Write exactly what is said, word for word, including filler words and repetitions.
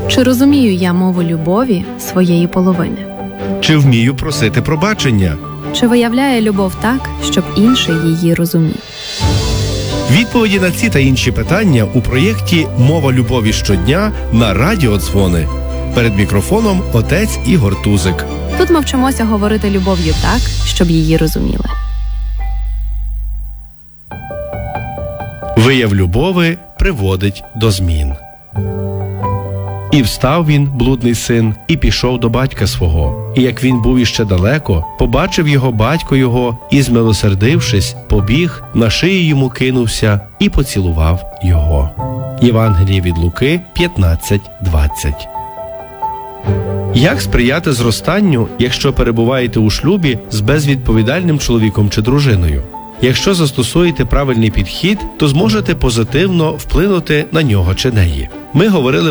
Чи розумію я мову любові своєї половини? Чи вмію просити пробачення? Чи виявляє любов так, щоб інший її розумів? Відповіді на ці та інші питання у проєкті «Мова любові щодня» на Радіо Дзвони. Перед мікрофоном отець Ігор Тузик. Тут ми вчимося говорити любов'ю так, щоб її розуміли. Вияв любови приводить до змін. І встав він, блудний син, і пішов до батька свого. І як він був іще далеко, побачив його батько його, і, змилосердившись, побіг, на шию йому кинувся і поцілував його. Євангеліє від Луки п'ятнадцять двадцять. Як сприяти зростанню, якщо перебуваєте у шлюбі з безвідповідальним чоловіком чи дружиною? Якщо застосуєте правильний підхід, то зможете позитивно вплинути на нього чи неї. Ми говорили